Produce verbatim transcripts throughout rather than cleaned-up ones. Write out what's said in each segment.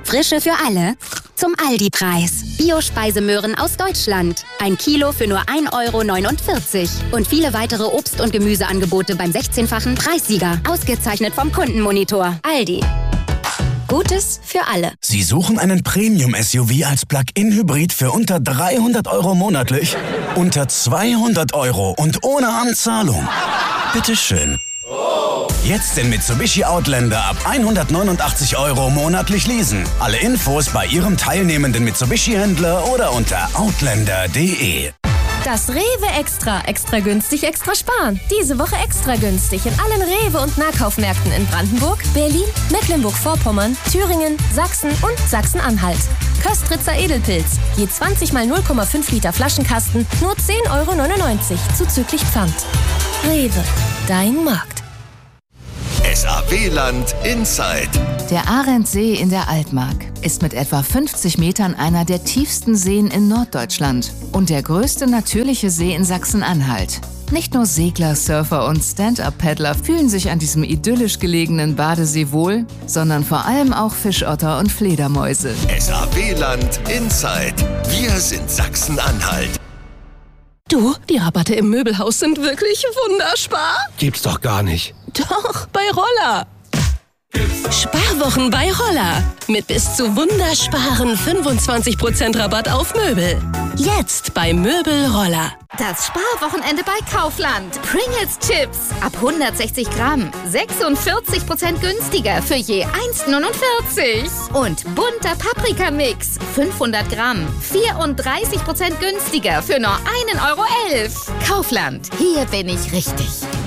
Frische für alle zum Aldi-Preis. Bio-Speisemöhren aus Deutschland. Ein Kilo für nur ein Euro neunundvierzig. Und viele weitere Obst- und Gemüseangebote beim sechzehnfachen Preissieger. Ausgezeichnet vom Kundenmonitor. Aldi. Gutes für alle. Sie suchen einen Premium-S U V als Plug-in-Hybrid für unter dreihundert Euro monatlich? Unter zweihundert Euro und ohne Anzahlung? Bitteschön. Jetzt den Mitsubishi Outlander ab hundertneunundachtzig Euro monatlich leasen. Alle Infos bei Ihrem teilnehmenden Mitsubishi-Händler oder unter outlander punkt de. Das Rewe Extra. Extra günstig, extra sparen. Diese Woche extra günstig in allen Rewe- und Nahkaufmärkten in Brandenburg, Berlin, Mecklenburg-Vorpommern, Thüringen, Sachsen und Sachsen-Anhalt. Köstritzer Edelpilz. Je zwanzig mal null Komma fünf Liter Flaschenkasten, nur zehn Euro neunundneunzig, zuzüglich Pfand. Rewe. Dein Markt. S A W-Land Inside. Der Arendsee in der Altmark ist mit etwa fünfzig Metern einer der tiefsten Seen in Norddeutschland und der größte natürliche See in Sachsen-Anhalt. Nicht nur Segler, Surfer und Stand-Up-Paddler fühlen sich an diesem idyllisch gelegenen Badesee wohl, sondern vor allem auch Fischotter und Fledermäuse. S A W-Land Inside. Wir sind Sachsen-Anhalt. Du, die Rabatte im Möbelhaus sind wirklich wunderspar. Gibt's doch gar nicht. Doch, bei Roller. Sparwochen bei Roller. Mit bis zu wundersparen fünfundzwanzig Prozent Rabatt auf Möbel. Jetzt bei Möbel Roller. Das Sparwochenende bei Kaufland. Pringles Chips ab hundertsechzig Gramm. sechsundvierzig Prozent günstiger für je eins neunundvierzig. Und bunter Paprikamix. fünfhundert Gramm. vierunddreißig Prozent günstiger für nur ein Euro elf. Kaufland. Hier bin ich richtig.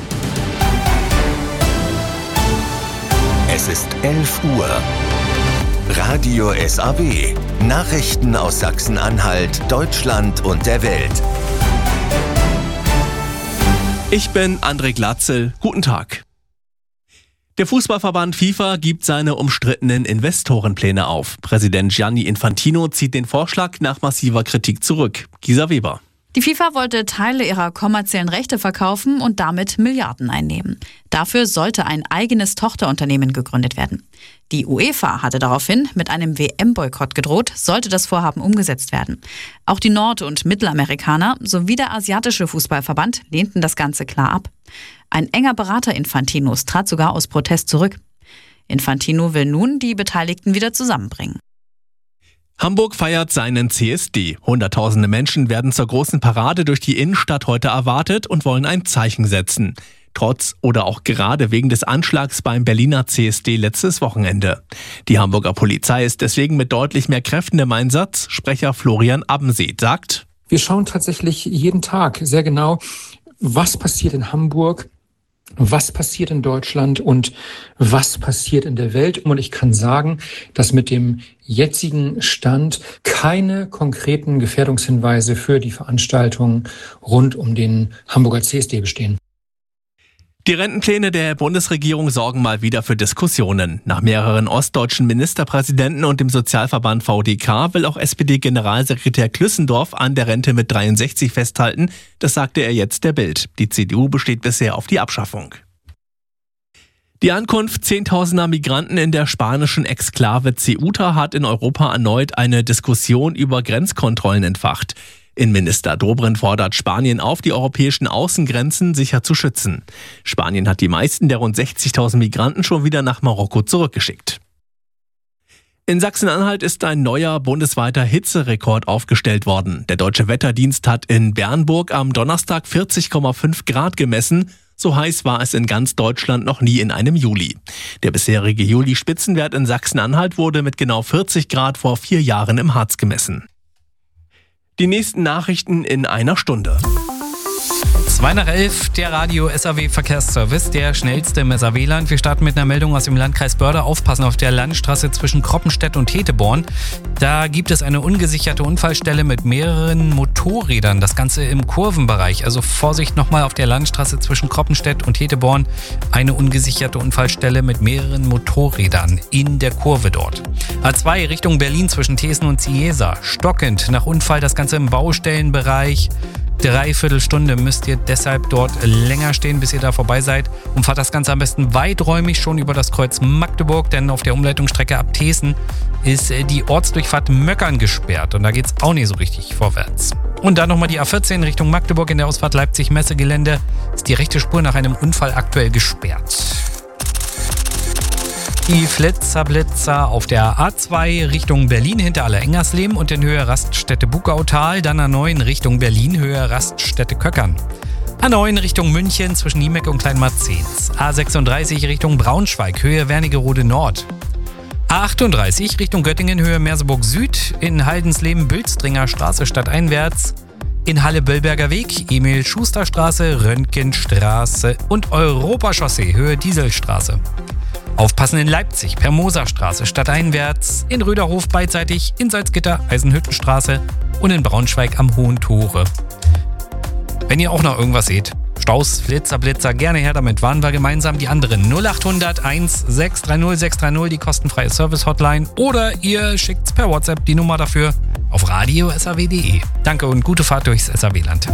Es ist elf Uhr. Radio S A W. Nachrichten aus Sachsen-Anhalt, Deutschland und der Welt. Ich bin André Glatzel. Guten Tag. Der Fußballverband FIFA gibt seine umstrittenen Investorenpläne auf. Präsident Gianni Infantino zieht den Vorschlag nach massiver Kritik zurück. Gisa Weber. Die FIFA wollte Teile ihrer kommerziellen Rechte verkaufen und damit Milliarden einnehmen. Dafür sollte ein eigenes Tochterunternehmen gegründet werden. Die UEFA hatte daraufhin mit einem W M-Boykott gedroht, sollte das Vorhaben umgesetzt werden. Auch die Nord- und Mittelamerikaner sowie der asiatische Fußballverband lehnten das Ganze klar ab. Ein enger Berater Infantinos trat sogar aus Protest zurück. Infantino will nun die Beteiligten wieder zusammenbringen. Hamburg feiert seinen C S D. Hunderttausende Menschen werden zur großen Parade durch die Innenstadt heute erwartet und wollen ein Zeichen setzen. Trotz oder auch gerade wegen des Anschlags beim Berliner C S D letztes Wochenende. Die Hamburger Polizei ist deswegen mit deutlich mehr Kräften im Einsatz. Sprecher Florian Abbenseet sagt: Wir schauen tatsächlich jeden Tag sehr genau, was passiert in Hamburg, was passiert in Deutschland und was passiert in der Welt. Und ich kann sagen, dass mit dem jetzigen Stand keine konkreten Gefährdungshinweise für die Veranstaltung rund um den Hamburger C S D bestehen. Die Rentenpläne der Bundesregierung sorgen mal wieder für Diskussionen. Nach mehreren ostdeutschen Ministerpräsidenten und dem Sozialverband V D K will auch S P D-Generalsekretär Klüssendorf an der Rente mit dreiundsechzig festhalten. Das sagte er jetzt der Bild. Die C D U besteht bisher auf die Abschaffung. Die Ankunft zehntausender Migranten in der spanischen Exklave Ceuta hat in Europa erneut eine Diskussion über Grenzkontrollen entfacht. Innenminister Dobrindt fordert Spanien auf, die europäischen Außengrenzen sicher zu schützen. Spanien hat die meisten der rund sechzigtausend Migranten schon wieder nach Marokko zurückgeschickt. In Sachsen-Anhalt ist ein neuer bundesweiter Hitzerekord aufgestellt worden. Der Deutsche Wetterdienst hat in Bernburg am Donnerstag vierzig Komma fünf Grad gemessen. So heiß war es in ganz Deutschland noch nie in einem Juli. Der bisherige Juli-Spitzenwert in Sachsen-Anhalt wurde mit genau vierzig Grad vor vier Jahren im Harz gemessen. Die nächsten Nachrichten in einer Stunde. zwei nach elf, der Radio S A W Verkehrsservice, der schnellste im S A W-Land. Wir starten mit einer Meldung aus dem Landkreis Börde. Aufpassen auf der Landstraße zwischen Kroppenstedt und Heteborn. Da gibt es eine ungesicherte Unfallstelle mit mehreren Motorrädern. Das Ganze im Kurvenbereich. Also Vorsicht nochmal auf der Landstraße zwischen Kroppenstedt und Heteborn. Eine ungesicherte Unfallstelle mit mehreren Motorrädern in der Kurve dort. A zwei Richtung Berlin zwischen Thesen und Ciesa. Stockend nach Unfall, das Ganze im Baustellenbereich. Dreiviertel Stunde müsst ihr deshalb dort länger stehen, bis ihr da vorbei seid. Und fahrt das Ganze am besten weiträumig schon über das Kreuz Magdeburg, denn auf der Umleitungsstrecke ab Thesen ist die Ortsdurchfahrt Möckern gesperrt. Und da geht's auch nicht so richtig vorwärts. Und dann nochmal die A vierzehn Richtung Magdeburg in der Ausfahrt Leipzig-Messegelände. Ist die rechte Spur nach einem Unfall aktuell gesperrt. Die Flitzerblitzer auf der A zwei Richtung Berlin hinter Allerengersleben und in Höhe Raststätte Bugautal, dann A neun Richtung Berlin, Höhe Raststätte Köckern. A neun Richtung München zwischen Niemek und Kleinmarzens. A sechsunddreißig Richtung Braunschweig, Höhe Wernigerode Nord. A achtunddreißig Richtung Göttingen, Höhe Merseburg Süd, in Haldensleben-Bülstringer Straße stadteinwärts. In Halle-Böllberger Weg, Emil-Schuster-Straße, Röntgenstraße und Europachaussee, Höhe Dieselstraße. Aufpassen in Leipzig, per Moserstraße, stadteinwärts, in Röderhof beidseitig, in Salzgitter, Eisenhüttenstraße und in Braunschweig am Hohen Tore. Wenn ihr auch noch irgendwas seht, Staus, Flitzer, Blitzer, gerne her damit, waren wir gemeinsam die anderen null achthundert eins sechs drei null sechs drei null, die kostenfreie Service-Hotline, oder ihr schickt's per WhatsApp die Nummer dafür auf radio punkt s a w punkt d e. Danke und gute Fahrt durchs S A W-Land.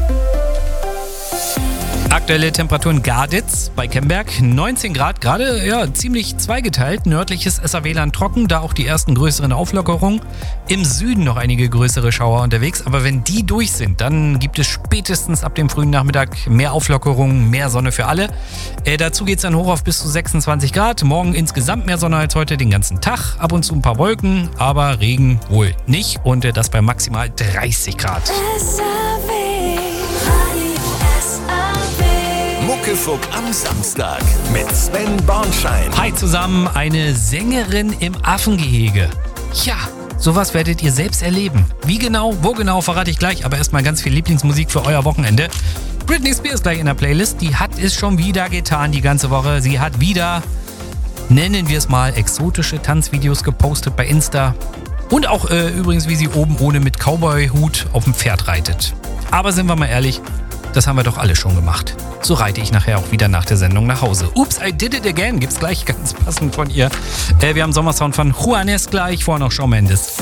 Aktuelle Temperaturen Garditz bei Kemberg, neunzehn Grad, gerade ja, ziemlich zweigeteilt. Nördliches S A W-Land trocken, da auch die ersten größeren Auflockerungen. Im Süden noch einige größere Schauer unterwegs, aber wenn die durch sind, dann gibt es spätestens ab dem frühen Nachmittag mehr Auflockerungen, mehr Sonne für alle. Äh, dazu geht es dann hoch auf bis zu sechsundzwanzig Grad. Morgen insgesamt mehr Sonne als heute den ganzen Tag. Ab und zu ein paar Wolken, aber Regen wohl nicht. Und äh, das bei maximal dreißig Grad. Muckefuck am Samstag mit Sven Bornschein. Hi zusammen, eine Sängerin im Affengehege. Ja, sowas werdet ihr selbst erleben. Wie genau, wo genau, verrate ich gleich. Aber erstmal ganz viel Lieblingsmusik für euer Wochenende. Britney Spears gleich in der Playlist. Die hat es schon wieder getan die ganze Woche. Sie hat wieder, nennen wir es mal, exotische Tanzvideos gepostet bei Insta. Und auch äh, übrigens, wie sie oben ohne mit Cowboy-Hut auf dem Pferd reitet. Aber sind wir mal ehrlich, das haben wir doch alle schon gemacht. So reite ich nachher auch wieder nach der Sendung nach Hause. Oops, I did it again. Gibt's gleich ganz passend von ihr. Äh, wir haben Sommersound von Juanes gleich, vorher noch Shawn Mendes.